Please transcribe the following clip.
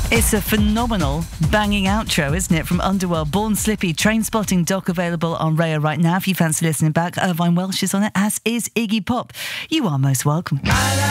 It's a phenomenal, banging outro, isn't it? From Underworld, Born Slippy, Train Spotting doc available on Raya right now. If you fancy listening back, Irvine Welsh is on it, as is Iggy Pop. You are most welcome.